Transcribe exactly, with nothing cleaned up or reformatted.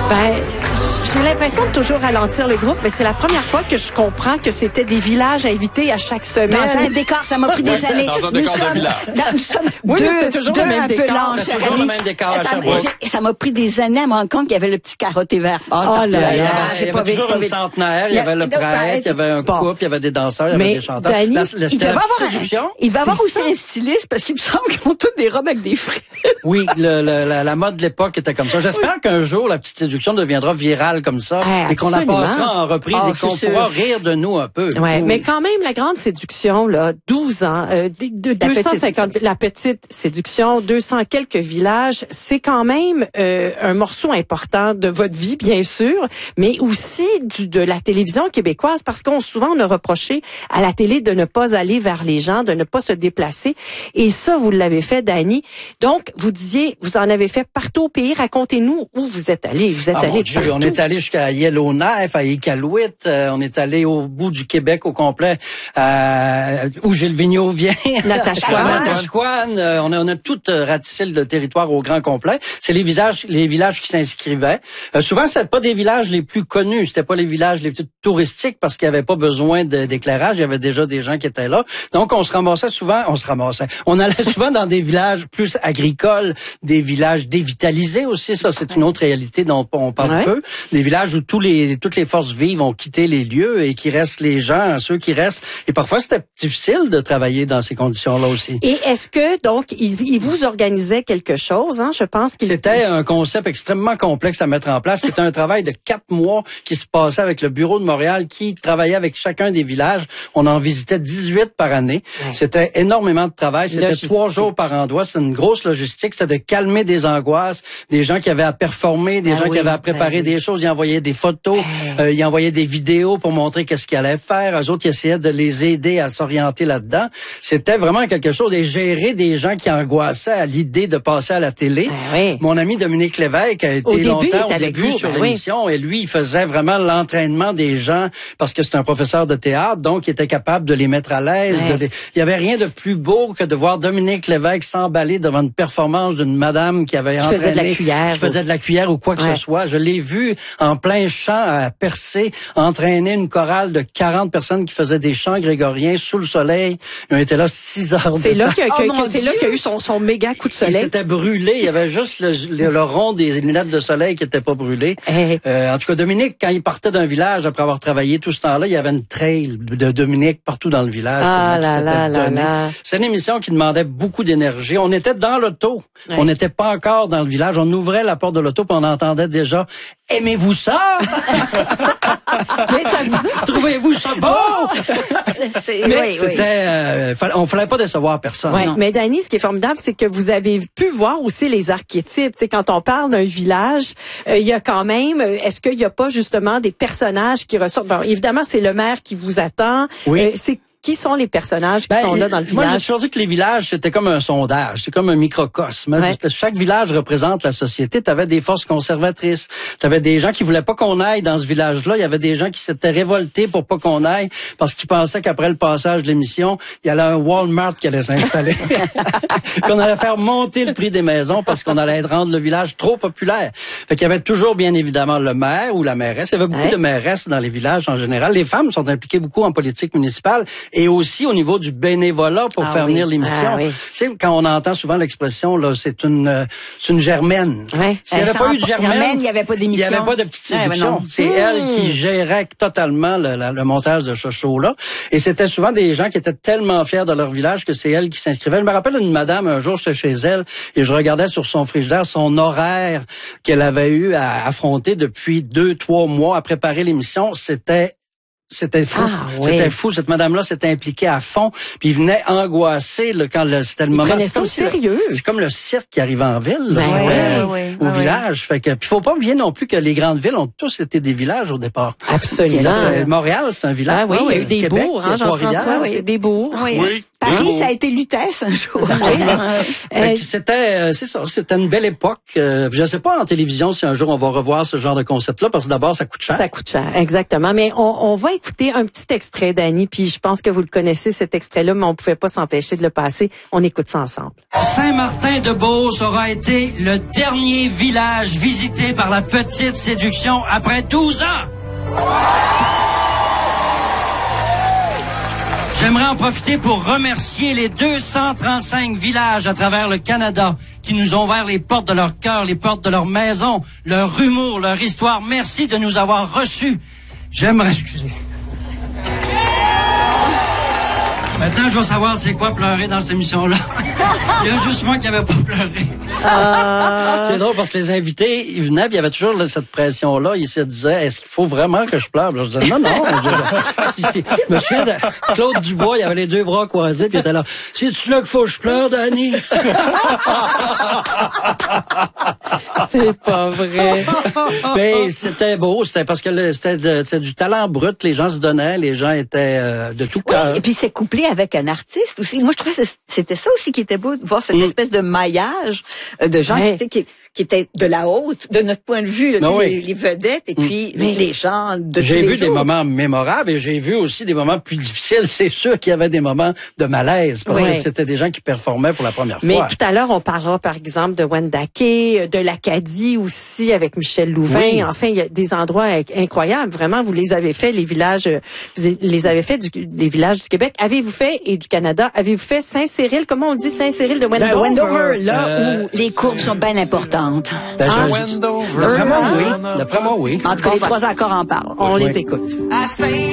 Ben, j'ai l'impression de toujours ralentir le groupe, mais c'est la première fois que je comprends que c'était des villages invités à chaque semaine. Dans un décor, ça m'a pris des années. Dans un décor de village. Nous sommes Oui, deux, mais c'était toujours deux le même un peu décor. lents, C'était cher toujours ami. le même décor à Ça- Sherbrooke. j'ai- Ça m'a pris des années à me rendre compte qu'il y avait le petit carotté vert. Oh là là. Il y avait, j'ai il y pas avait vite, toujours pas une vite. centenaire, il y Il y a- avait le donc, prêtre, il y avait un bon. couple, il y avait des danseurs, il y Mais, avait des chanteurs. Dany, La- la- Il C'était devait la avoir, séduction. un, il va avoir C'est aussi ça. un styliste parce qu'il me semble qu'ils ont toutes des robes avec des frites. Oui, le, le, la, la mode de l'époque était comme ça. J'espère qu'un jour, la petite séduction deviendra virale comme ça Ah, et qu'on la absolument. passera en reprise Ah, et je suis qu'on sûre. pourra rire de nous un peu. Ouais, Oui. mais quand même, la grande séduction, là, douze ans, euh, de, de La deux cent cinquante, petite. la petite séduction, deux cents quelques villages, c'est quand même euh, un morceau important de votre vie, bien sûr, mais aussi du, de la télévision québécoise, parce qu'on souvent on a reproché à la télé de ne pas aller vers les gens, de ne pas se déplacer, et ça, vous l'avez fait, Dany. Donc, vous disiez, vous en avez fait partout au pays. Racontez-nous où vous êtes allé. Vous êtes Ah, allé mon Dieu, partout. on est allé jusqu'à Yellowknife, à Iqaluit, euh, on est allé au bout du Québec au complet, euh, où Gilles Vigneault vient. Natashquan. Natashquan, euh, on a, on a tout euh, ratissé le territoire au grand complet. C'est les villages, les villages qui s'inscrivaient. Euh, souvent, c'était pas des villages les plus connus, c'était pas les villages les plus touristiques parce qu'il y avait pas besoin de- d'éclairage, il y avait déjà des gens qui étaient là. Donc, on se ramassait souvent, on se ramassait, on allait souvent dans des villages plus agricoles, des villages dévitalisés aussi, ça c'est une autre réalité dont on parle Ouais. peu. Des villages où tous les, toutes les forces vives ont quitté les lieux et qui restent les gens, ceux qui restent. Et parfois, c'était difficile de travailler dans ces conditions-là aussi. Et est-ce que, donc, il, il vous organisait quelque chose, hein? Je pense qu'il... C'était un concept extrêmement complexe à mettre en place. C'était un travail de quatre mois qui se passait avec le bureau de Montréal qui travaillait avec chacun des villages. On en visitait dix-huit par année. Ouais. C'était énormément de travail. C'était Logistique. trois jours par endroit. C'est une grosse logistique. C'était de calmer des angoisses, des gens qui avaient à performer, des Ah gens oui, qui avaient à préparer ben oui. des choses. Ils envoyaient des photos, euh, ils envoyaient des vidéos pour montrer qu'est-ce qu'ils allaient faire. Eux autres, ils essayaient de les aider à s'orienter là-dedans. C'était vraiment quelque chose. Et gérer des gens qui angoissaient à l'idée de passer à la télé. Ah oui. Mon ami Dominique Lévesque a été Au début, il longtemps était au avec début vous, sur ben oui. l'émission et lui, il faisait vraiment l'entraînement des gens parce que c'est un professeur de théâtre, donc il était capable de les mettre à l'aise. Ouais. de les- Il y avait rien de plus beau que de voir Dominique Lévesque s'emballer devant une performance d'une madame qui avait Qui entraîné, faisait de la cuillère. qui faisait de la cuillère ou quoi que Ouais. ce soit. Je l'ai vu en plein champ à Percé entraîner une chorale de quarante personnes qui faisaient des chants grégoriens sous le soleil. Ils ont été là six heures. C'est de là temps. qu'il y a, Oh, que- mon que c'est là Dieu! qu'il y a eu son, son méga coup de Il soleil. s'était brûlé. Il y avait juste le, le, le rond des lunettes de soleil qui n'était pas brûlé. Hey. Euh, en tout cas, Dominique, quand il partait d'un village après avoir travaillé tout ce temps-là, il y avait une trail de Dominique partout dans le village. Ah Comment là il là s'était là donné. là. C'est une émission qui demandait beaucoup d'énergie. On était dans l'auto. Ouais. On n'était pas encore dans le village. On ouvrait la porte de l'auto puis on entendait déjà « Aimez-vous ça? Mais ça vous a... Trouvez-vous ça beau? C'est- Mais oui, oui. c'était... Euh, fallait- on fallait pas décevoir personne. Ouais, Non. mais Dany, ce qui est formidable, c'est que vous avez pu voir aussi les archétypes. Tu sais, quand on parle d'un village, euh, il y a quand même, euh, est-ce qu'il n'y a pas justement des personnages qui ressortent? Bon, évidemment, c'est le maire qui vous attend. Oui. Euh, c'est qui sont les personnages qui Ben, sont là dans le moi, j'ai village? toujours dit que les villages, c'était comme un sondage, c'est comme un microcosme. Ouais. Chaque village représente la société. Tu avais des forces conservatrices. Tu avais des gens qui voulaient pas qu'on aille dans ce village-là. Il y avait des gens qui s'étaient révoltés pour pas qu'on aille parce qu'ils pensaient qu'après le passage de l'émission, il y allait un Walmart qui allait s'installer. qu'on allait faire monter le prix des maisons parce qu'on allait rendre le village trop populaire. Fait qu'il y avait toujours, bien évidemment, le maire ou la mairesse. Il y avait beaucoup Ouais. de mairesses dans les villages en général. Les femmes sont impliquées beaucoup en politique municipale et aussi au niveau du bénévolat pour Ah faire oui. venir l'émission. Ah oui. Tu sais, quand on entend souvent l'expression, là, c'est une, euh, c'est une germaine. Ouais. S'il n'y avait Euh, pas sans eu de germaine, Germaine, il n'y avait pas il n'y d'émission. avait pas de petite Ouais, ben séduction. non. C'est Mmh. elle qui gérait totalement le, la- le montage de ce show-là. Et c'était souvent des gens qui étaient tellement fiers de leur village que c'est elle qui s'inscrivait. Je me rappelle une madame, un jour, j'étais chez elle et je regardais sur son frigidaire son horaire qu'elle avait eu à affronter depuis deux, trois mois à préparer l'émission. C'était C'était fou. Ah, oui. C'était fou. Cette madame-là s'était impliquée à fond. Puis il venait angoissée là, quand le, c'était le Il moment. prenait C'est ça au comme si le- sérieux. C'est comme le cirque qui arrive en ville. là. Ben C'était, oui, euh, oui, oui, au oui, village. Fait que, puis faut pas oublier non plus que les grandes villes ont tous été des villages au départ. Absolument. Euh, Montréal, c'est un village. Ah oui, il y a eu des Québec, bourgs, il y a hein, Jean-François, Trois-Rivières. oui, des bourgs. Oui. Oui. Paris, Oh. ça a été Lutèce un jour. Fait que C'était, euh, c'est ça, c'était une belle époque. Euh, je ne sais pas en télévision si un jour on va revoir ce genre de concept-là, parce que d'abord, ça coûte cher. Ça coûte cher, exactement. Mais on, on va écouter un petit extrait, Dany, puis je pense que vous le connaissez, cet extrait-là, mais on pouvait pas s'empêcher de le passer. On écoute ça ensemble. Saint-Martin-de-Beauce aura été le dernier village visité par la petite séduction après douze ans. J'aimerais en profiter pour remercier les deux cent trente-cinq villages à travers le Canada qui nous ont ouvert les portes de leur cœur, les portes de leur maison, leur humour, leur histoire. Merci de nous avoir reçus. J'aimerais... Excusez. Maintenant, je veux savoir c'est quoi pleurer dans cette émission-là. Il y a juste moi qui n'avais pas pleuré. Euh... C'est drôle parce que les invités, ils venaient, puis il y avait toujours là, cette pression-là. Ils se disaient, est-ce qu'il faut vraiment que je pleure? Puis je disais, non, non. Je, si, si. Je me souviens de Claude Dubois, il avait les deux bras croisés, puis il était là, c'est-tu là qu'il faut que je pleure, Dany? C'est pas vrai. Mais c'était beau, c'était parce que le, c'était, de, c'était du talent brut, les gens se donnaient, les gens étaient euh, de tout cœur. Oui, et puis c'est couplé avec un artiste aussi. Moi, je trouvais que c'était ça aussi qui était beau, de voir cette Mm. espèce de maillage de gens Ouais. qui, étaient, qui, qui étaient de la haute, de notre point de vue, là, Ben tu sais, oui. les, les vedettes, et puis Mais- les gens de J'ai tous les vu des jours. moments mémorables et j'ai vu aussi des moments plus difficiles. C'est sûr qu'il y avait des moments de malaise parce Ouais. que c'était des gens qui performaient pour la première Mais fois. tout à l'heure, on parlera par exemple de Wendake, de l'Acadie aussi avec Michel Louvain. Oui. Enfin, il y a des endroits inc- incroyables. Vraiment, vous les avez fait, les villages, euh, vous les avez fait, du, les villages du Québec. Avez-vous fait, et du Canada, avez-vous fait Saint-Cyril? Comment on dit Saint-Cyril de Wendover? Ben, Wendover, là Euh, où les courbes sont bien importantes. Ben, je- Ah, D'après moi, oui. D'après moi, oui. En tout cas, les trois accords en parlent. On Oui. les écoute. I say